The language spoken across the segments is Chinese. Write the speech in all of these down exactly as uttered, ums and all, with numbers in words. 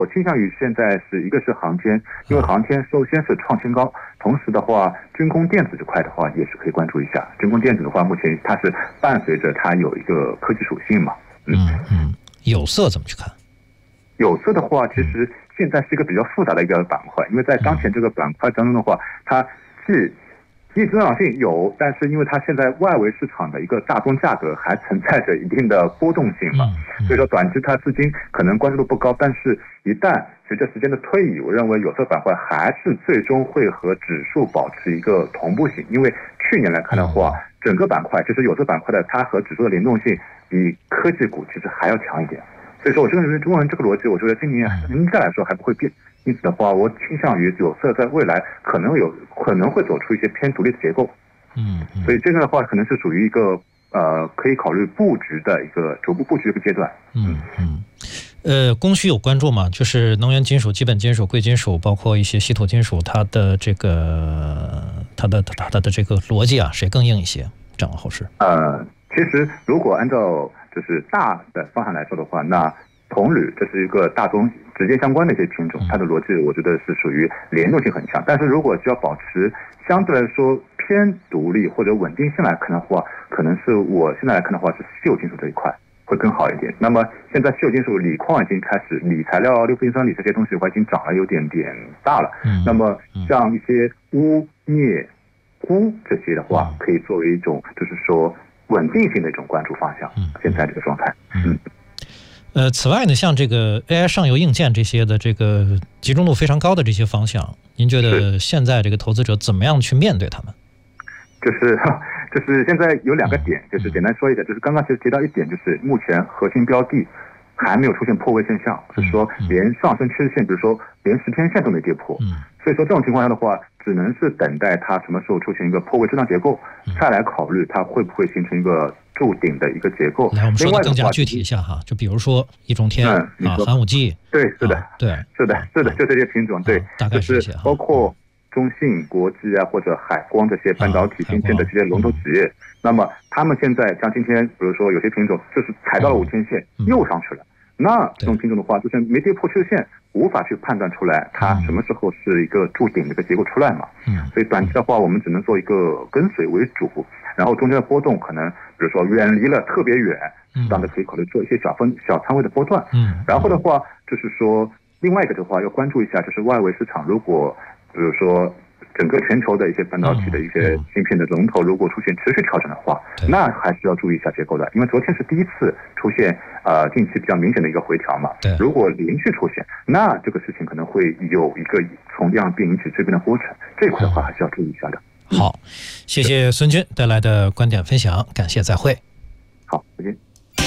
我倾向于现在是一个是航天，因为航天首先是创新高，同时的话，军工电子这块的话也是可以关注一下。军工电子的话，目前它是伴随着它有一个科技属性嘛。 嗯嗯，有色怎么去看？ 有色的话，其实现在是一个比较复杂的一个板块，因为在当前这个板块当中的话，它是经济增长性有，但是因为它现在外围市场的一个大宗价格还存在着一定的波动性嘛，所以说短期它资金可能关注度不高，但是一旦随着时间的推移，我认为有色板块还是最终会和指数保持一个同步性，因为去年来看的话，整个板块就是有色板块的它和指数的联动性比科技股其实还要强一点，所以说我认为中国人这个逻辑，我觉得今年应该来说还不会变。因此的话，我倾向于有色在未来可能有可能会走出一些偏独立的结构， 嗯，嗯所以这个的话可能是属于一个呃可以考虑布局的一个逐步布局的一个阶段。 嗯嗯，呃，供需有关注吗？就是能源金属、基本金属、贵金属，包括一些稀土金属，它的这个它的它的这个逻辑啊，谁更硬一些？展望后市。 呃，其实如果按照就是大的方向来说的话，那铜铝这是一个大宗直接相关的一些品种，它的逻辑我觉得是属于联动性很强。但是如果需要保持相对来说偏独立或者稳定性来看的话，可能是我现在来看的话是稀有金属这一块会更好一点。那么现在稀有金属锂矿已经开始，锂材料、六氟磷酸锂这些东西的话已经涨了有点点大了。 嗯， 那么像一些钨、镍、钴这些的话，可以作为一种就是说稳定性的一种关注方向。现在这个状态，嗯。 呃，此外呢，像这个 A I 上游硬件这些的这个集中度非常高的这些方向，您觉得现在这个投资者怎么样去面对他们？ 就是就是现在有两个点，就是简单说一下，就是刚刚其实提到一点，就是目前核心标的还没有出现破位现象，就是说连上升趋势线，比如说连十天线都没跌破，所以说这种情况下的话，只能是等待它什么时候出现一个破位震荡结构，再来考虑它会不会形成一个筑顶的一个结构。 来，我们说的更加具体一下哈，就比如说易中天、嗯、啊、寒武纪， 对，是的， 啊、对， 是的，是的，就这些品种，对， 大概是就是包括中信、国际啊，或者海光这些半导体芯片的这些龙头企业，嗯、那么他们现在像今天，比如说有些品种就是踩到了五天线，嗯、又上去了。那这种品种的话，就是没跌破趋势线，无法去判断出来它什么时候是一个筑顶的一个结构出来嘛。嗯，所以短期的话，我们只能做一个跟随为主，然后中间的波动可能，比如说远离了特别远，适当的可以考虑做一些小分小仓位的波段。嗯，然后的话就是说，另外一个的话要关注一下，就是外围市场，如果比如说整个全球的一些半导体的一些芯片的龙头如果出现持续调整的话，那还是要注意一下结构的，因为昨天是第一次出现呃近期比较明显的一个回调嘛。如果连续出现，那这个事情可能会有一个从量变引起质变的过程，这一块的话还是要注意一下的。 嗯、好，谢谢孙军带来的观点分享，感谢，再会。 好，再见。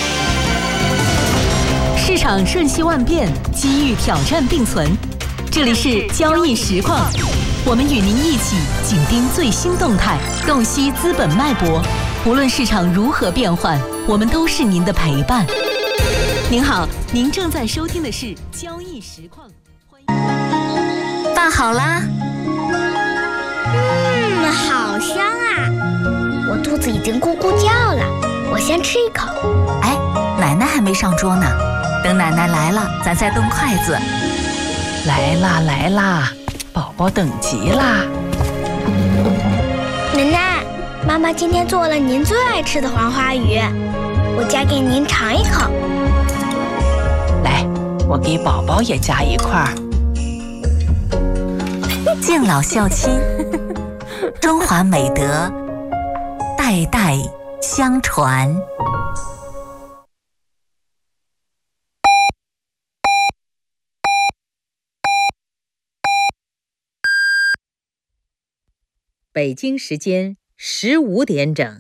市场瞬息万变，机遇挑战并存，这里是交易实况。我们与您一起紧盯最新动态，洞悉资本脉搏。无论市场如何变幻，我们都是您的陪伴。您好，您正在收听的是交易实况。 饭好啦。嗯，好香啊！我肚子已经咕咕叫了，我先吃一口。 哎，奶奶还没上桌呢，等奶奶来了，咱再动筷子。 来啦来啦，宝宝等急啦！ 奶奶，妈妈今天做了您最爱吃的黄花鱼，我夹给您尝一口。 来，我给宝宝也夹一块。 敬老孝亲，中华美德代代相传。 北京时间十五点整。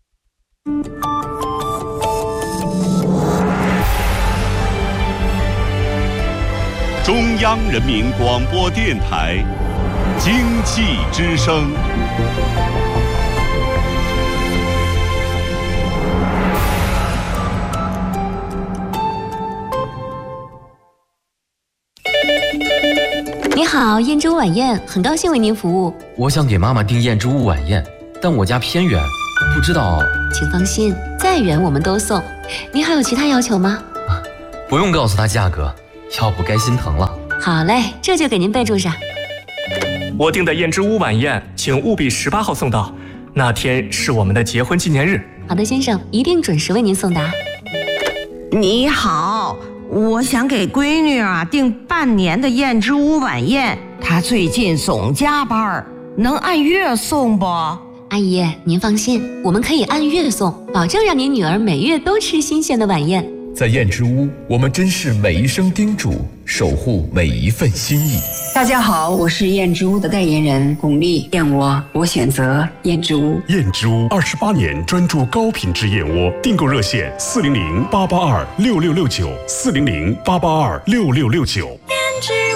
中央人民广播电台经济之声。 你好，燕之屋晚宴，很高兴为您服务。 我想给妈妈订燕之屋晚宴，但我家偏远，不知道。 请放心，再远我们都送。您还有其他要求吗？ 不用告诉她价格， 要不该心疼了。 好嘞，这就给您备注上。 我订的燕之屋晚宴，请务必十八号送到，那天是我们的结婚纪念日。 好的，先生，一定准时为您送达。 你好，我想给闺女啊订半年的燕之屋晚宴，她最近总加班，能按月送不？ 阿姨，您放心，我们可以按月送，保证让您女儿每月都吃新鲜的晚宴。 在燕之屋，我们珍视每一声叮嘱，守护每一份心意。 大家好，我是燕之屋的代言人巩俐，燕窝我选择燕之屋。 燕之屋二十八年专注高品质燕窝，订购热线四零零八八二六六六九四零零八八二六六六九。燕之